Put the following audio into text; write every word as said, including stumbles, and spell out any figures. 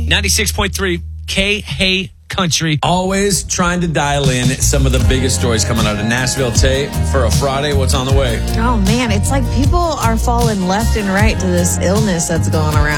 ninety-six point three K Hey Country. Always trying to dial in some of the biggest stories coming out of Nashville. Tay, for a Friday, what's on the way? Oh, man, it's like people are falling left and right to this illness that's going around.